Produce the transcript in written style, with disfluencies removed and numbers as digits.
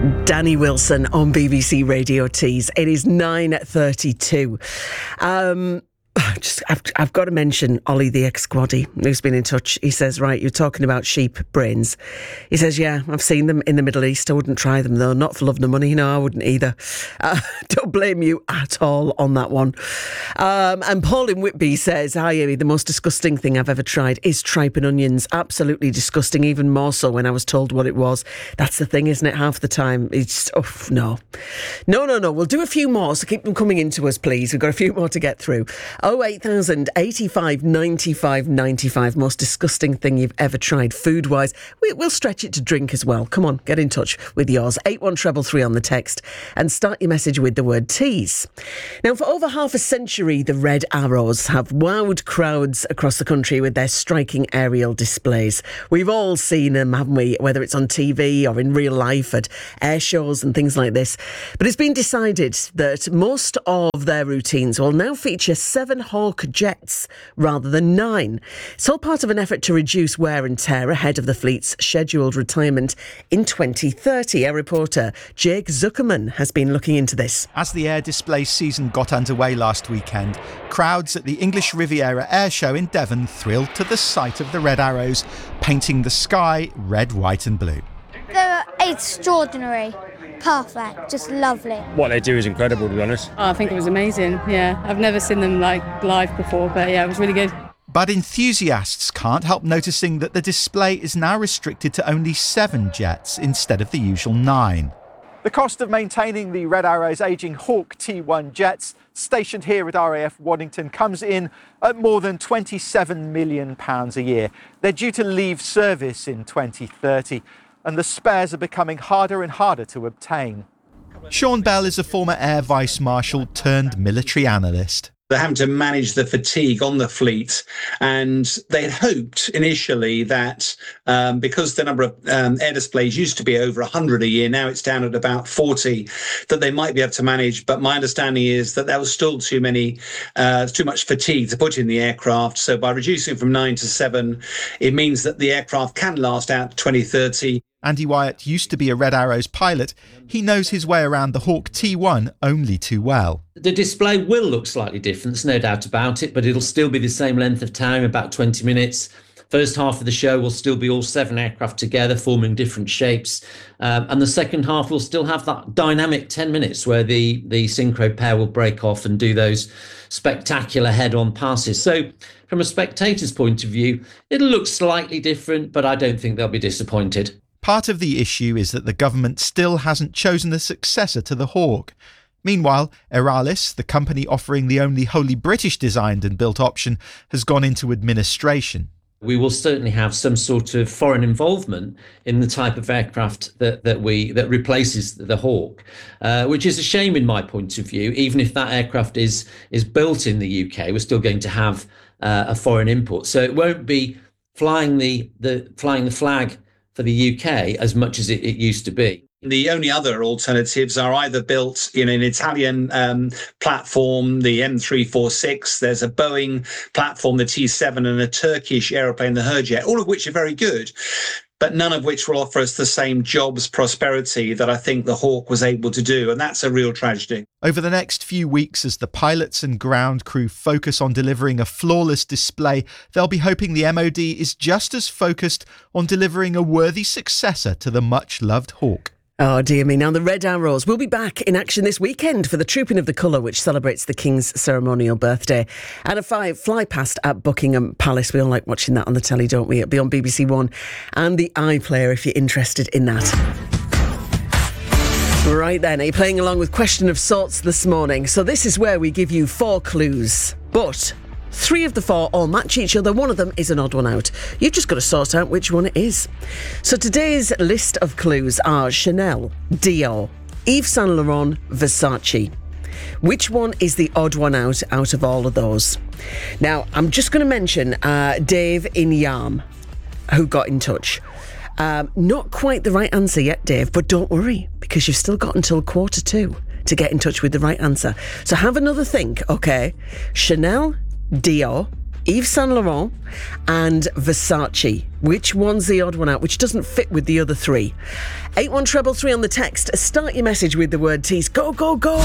Danny Wilson on BBC Radio Tees. It is 9:32. I've got to mention Ollie the ex-squaddy who's been in touch. He says, right, you're talking about sheep brains. He says, yeah, I've seen them in the Middle East. I wouldn't try them though, not for love nor money. No, I wouldn't either. Don't blame you at all on that one. And Paul in Whitby says, hi Amy, the most disgusting thing I've ever tried is tripe and onions. Absolutely disgusting, even more so when I was told what it was. That's the thing, isn't it? Half the time it's, no. We'll do a few more, so keep them coming into us, please. We've got a few more to get through. 08000 85 95 95. Most disgusting thing you've ever tried food-wise. We'll stretch it to drink as well. Come on, get in touch with yours. 81333 on the text and start your message with the word tease. Now, for over half a century, the Red Arrows have wowed crowds across the country with their striking aerial displays. We've all seen them, haven't we? Whether it's on TV or in real life at air shows and things like this. But it's been decided that most of their routines will now feature 7 Hawk jets rather than 9. It's all part of an effort to reduce wear and tear ahead of the fleet's scheduled retirement in 2030. Our reporter Jake Zuckerman has been looking into this. As the air display season got underway last weekend, crowds at the English Riviera Air Show in Devon thrilled to the sight of the Red Arrows, painting the sky red, white and blue. They're extraordinary. Perfect, just lovely. What they do is incredible, to be honest. I think it was amazing, yeah. I've never seen them live before, but yeah, it was really good. But enthusiasts can't help noticing that the display is now restricted to only 7 jets instead of the usual 9. The cost of maintaining the Red Arrow's ageing Hawk T1 jets stationed here at RAF Waddington comes in at more than £27 million a year. They're due to leave service in 2030. And the spares are becoming harder and harder to obtain. Sean Bell is a former Air Vice Marshal turned military analyst. They're having to manage the fatigue on the fleet, and they had hoped initially that because the number of air displays used to be over 100 a year, now it's down at about 40, that they might be able to manage. But my understanding is that there was still too much fatigue to put in the aircraft. So by reducing from 9 to 7, it means that the aircraft can last out to 2030. Andy Wyatt used to be a Red Arrows pilot. He knows his way around the Hawk T1 only too well. The display will look slightly different, there's no doubt about it, but it'll still be the same length of time, about 20 minutes. First half of the show will still be all 7 aircraft together, forming different shapes. And the second half will still have that dynamic 10 minutes where the synchro pair will break off and do those spectacular head-on passes. So from a spectator's point of view, it'll look slightly different, but I don't think they'll be disappointed. Part of the issue is that the government still hasn't chosen a successor to the Hawk. Meanwhile, Aeralis, the company offering the only wholly British designed and built option, has gone into administration. We will certainly have some sort of foreign involvement in the type of aircraft that replaces the Hawk, which is a shame in my point of view. Even if that aircraft is built in the UK, we're still going to have a foreign import. So it won't be flying the flag for the UK as much as it used to be. The only other alternatives are either built in an Italian platform, the M346, there's a Boeing platform, the T7, and a Turkish aeroplane, the Hurjet, all of which are very good, but none of which will offer us the same jobs prosperity that I think the Hawk was able to do, and that's a real tragedy. Over the next few weeks, as the pilots and ground crew focus on delivering a flawless display, they'll be hoping the MOD is just as focused on delivering a worthy successor to the much-loved Hawk. Oh, dear me. Now, the Red Arrows will be back in action this weekend for the Trooping of the Colour, which celebrates the King's ceremonial birthday. And a fly past at Buckingham Palace. We all like watching that on the telly, don't we? It'll be on BBC One and the iPlayer if you're interested in that. Right then, are you playing along with Question of Sorts this morning? So this is where we give you 4 clues, but 3 of the 4 all match each other. One of them is an odd one out. You've just got to sort out which one it is. So today's list of clues are Chanel, Dior, Yves Saint Laurent, Versace. Which one is the odd one out of all of those? Now, I'm just going to mention Dave in Yarm, who got in touch. Not quite the right answer yet, Dave, but don't worry, because you've still got until 1:45 to get in touch with the right answer. So have another think, okay? Chanel, Dior, Yves Saint Laurent and Versace. Which one's the odd one out? Which doesn't fit with the other three? 81333 on the text. Start your message with the word tease. Go, go, go.